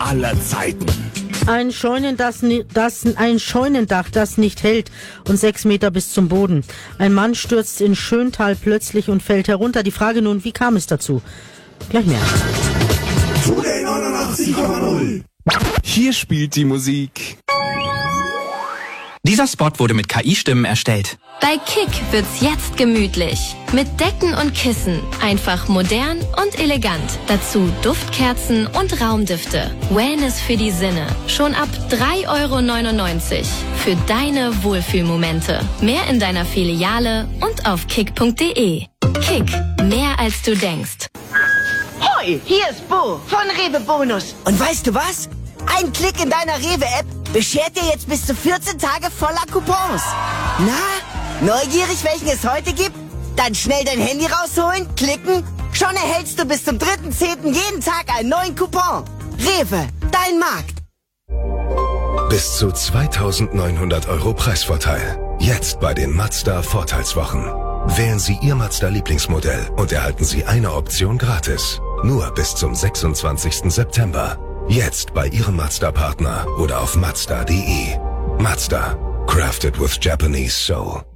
aller Zeiten. Ein Scheunendach, das nicht hält und 6 Meter bis zum Boden. Ein Mann stürzt in Schöntal plötzlich und fällt herunter. Die Frage nun, wie kam es dazu? Gleich mehr. Today 89,0. Hier spielt die Musik. Dieser Spot wurde mit KI-Stimmen erstellt. Bei Kick wird's jetzt gemütlich. Mit Decken und Kissen. Einfach modern und elegant. Dazu Duftkerzen und Raumdüfte. Wellness für die Sinne. Schon ab 3,99 € für deine Wohlfühlmomente. Mehr in deiner Filiale und auf kick.de. Kick. Mehr als du denkst. Hoi, hier ist Bo von Rewe Bonus. Und weißt du was? Ein Klick in deiner Rewe-App beschert dir jetzt bis zu 14 Tage voller Coupons. Na, neugierig, welchen es heute gibt? Dann schnell dein Handy rausholen, klicken. Schon erhältst du bis zum 3.10. jeden Tag einen neuen Coupon. Rewe, dein Markt. Bis zu 2.900 € Preisvorteil. Jetzt bei den Mazda Vorteilswochen. Wählen Sie Ihr Mazda-Lieblingsmodell und erhalten Sie eine Option gratis. Nur bis zum 26. September. Jetzt bei Ihrem Mazda-Partner oder auf Mazda.de. Mazda. Crafted with Japanese soul.